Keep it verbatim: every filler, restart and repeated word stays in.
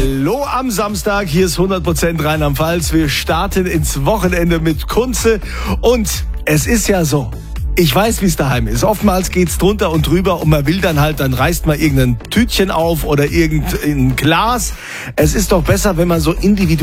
Hallo am Samstag, hier ist hundert Prozent Rheinland-Pfalz. Wir starten ins Wochenende mit Kunze und es ist ja so. Ich weiß, wie es daheim ist. Oftmals geht's drunter und drüber und man will dann halt, dann reißt man irgendein Tütchen auf oder irgendein Glas. Es ist doch besser, wenn man so individuell